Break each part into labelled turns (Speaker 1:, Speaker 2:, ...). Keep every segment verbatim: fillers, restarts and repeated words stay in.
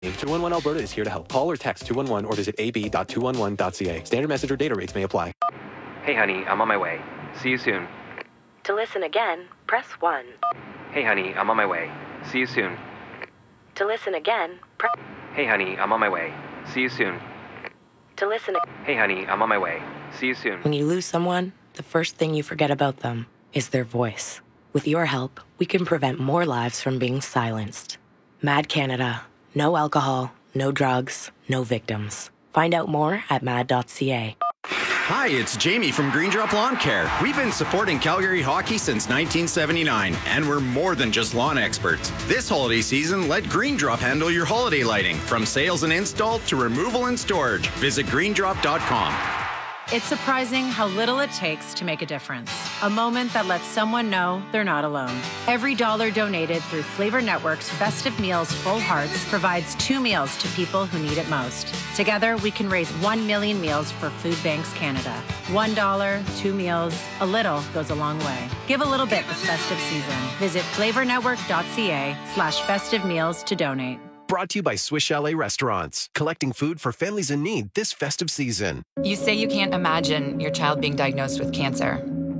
Speaker 1: two one one Alberta is here to help. Call or text two one one or visit a b dot two one one dot c a. Standard message or data rates may apply.
Speaker 2: Hey honey, I'm on my way. See you soon.
Speaker 3: To listen again, press one.
Speaker 2: Hey honey, I'm on my way. See you soon.
Speaker 3: To listen again, press...
Speaker 2: Hey honey, I'm on my way. See you soon.
Speaker 3: To listen...
Speaker 2: Hey honey, I'm on my way. See you soon.
Speaker 3: When you lose someone, the first thing you forget about them is their voice. With your help, we can prevent more lives from being silenced. Mad Canada. No alcohol, no drugs, no victims. Find out more at mad dot c a.
Speaker 4: Hi, it's Jamie from Green Drop Lawn Care. We've been supporting Calgary hockey since nineteen seventy-nine, and we're more than just lawn experts. This holiday season, let Green Drop handle your holiday lighting, from sales and install to removal and storage. Visit green drop dot com.
Speaker 5: It's surprising how little it takes to make a difference. A moment that lets someone know they're not alone. Every dollar donated through Flavor Network's Festive Meals Full Hearts provides two meals to people who need it most. Together, we can raise one million meals for Food Banks Canada. One dollar, two meals, a little goes a long way. Give a little bit this festive season. Visit flavor network dot c a slash festive meals to donate.
Speaker 6: Brought to you by Swiss Chalet Restaurants, collecting food for families in need this festive season.
Speaker 7: You say you can't imagine your child being diagnosed with cancer,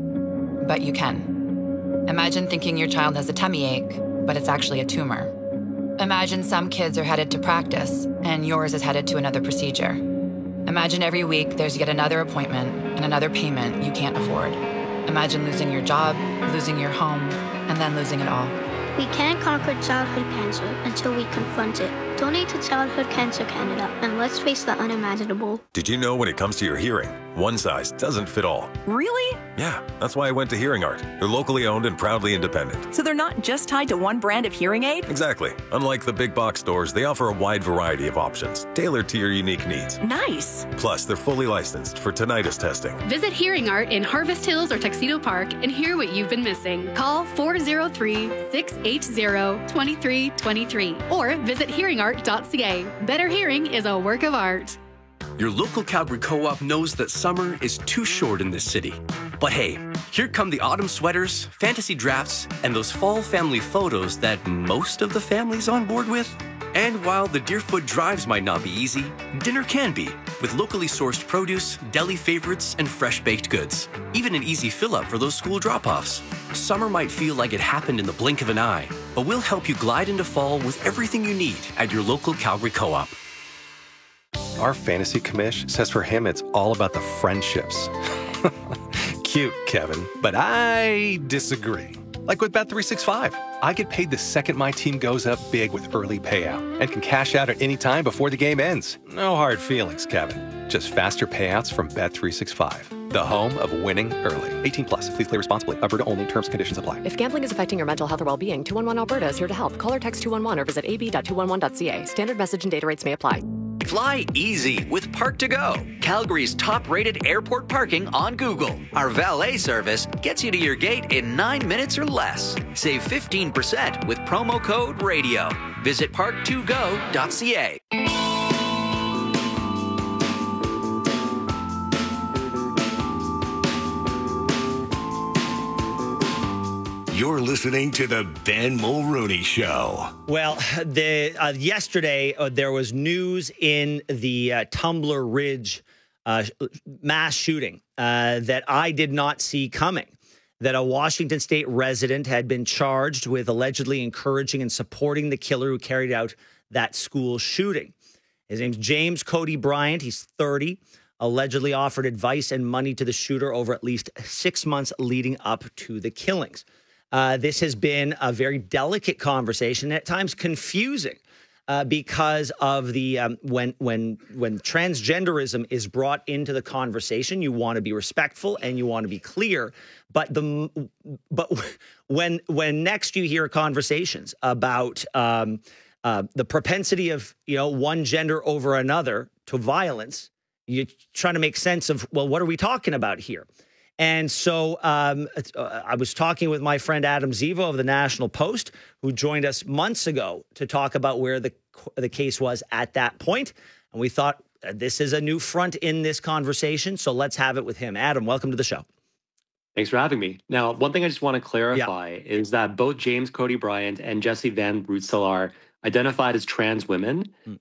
Speaker 7: but you can. Imagine thinking your child has a tummy ache, but it's actually a tumor. Imagine some kids are headed to practice, and yours is headed to another procedure. Imagine every week there's yet another appointment and another payment you can't afford. Imagine losing your job, losing your home, and then losing it all.
Speaker 8: We can't conquer childhood cancer until we confront it. Donate to Childhood Cancer Canada, and let's face the unimaginable.
Speaker 9: Did you know when it comes to your hearing, one size doesn't fit all?
Speaker 10: Really?
Speaker 9: Yeah, that's why I went to Hearing Art. They're locally owned and proudly independent.
Speaker 10: So they're not just tied to one brand of hearing aid?
Speaker 9: Exactly. Unlike the big box stores, they offer a wide variety of options, tailored to your unique needs.
Speaker 10: Nice.
Speaker 9: Plus, they're fully licensed for tinnitus testing.
Speaker 11: Visit Hearing Art in Harvest Hills or Tuxedo Park and hear what you've been missing. Call four oh three, six eight zero, two three two three or visit hearing art dot c a. Better hearing is a work of art.
Speaker 12: Your local Calgary Co-op knows that summer is too short in this city. But hey, here come the autumn sweaters, fantasy drafts, and those fall family photos that most of the family's on board with. And while the Deerfoot drives might not be easy, dinner can be, with locally sourced produce, deli favorites, and fresh-baked goods. Even an easy fill-up for those school drop-offs. Summer might feel like it happened in the blink of an eye, but we'll help you glide into fall with everything you need at your local Calgary Co-op.
Speaker 13: Our fantasy commish says for him it's all about the friendships. Cute, Kevin, but I disagree. Like with Bet three sixty-five, I get paid the second my team goes up big with early payout and can cash out at any time before the game ends. No hard feelings, Kevin. Just faster payouts from Bet three sixty-five, the home of winning early. eighteen plus. Please play responsibly. Alberta only. Terms and conditions apply.
Speaker 14: If gambling is affecting your mental health or well-being, two one one Alberta is here to help. Call or text two one one or visit a b dot two one one dot c a. Standard message and data rates may apply.
Speaker 15: Fly easy with Park to Go, Calgary's top-rated airport parking on Google. Our valet service gets you to your gate in nine minutes or less. Save fifteen percent with promo code RADIO. Visit park to go dot c a.
Speaker 16: You're listening to the Ben Mulrooney Show.
Speaker 17: Well, the uh, yesterday uh, there was news in the uh, Tumbler Ridge uh, mass shooting uh, that I did not see coming. That a Washington State resident had been charged with allegedly encouraging and supporting the killer who carried out that school shooting. His name's James Cody Bryant. He's thirty. Allegedly offered advice and money to the shooter over at least six months leading up to the killings. Uh, this has been a very delicate conversation, at times confusing, uh, because of the um, when when when transgenderism is brought into the conversation, you want to be respectful and you want to be clear. But the but when when next you hear conversations about um, uh, the propensity of you know one gender over another to violence, you're trying to make sense of, well, what are we talking about here? And so um, uh, I was talking with my friend Adam Zivo of the National Post, who joined us months ago to talk about where the the case was at that point. And we thought uh, this is a new front in this conversation, so let's have it with him. Adam, welcome to the show.
Speaker 18: Thanks for having me. Now, one thing I just want to clarify yeah. is that both James Cody Bryant and Jesse Van Brutselar identified as trans women,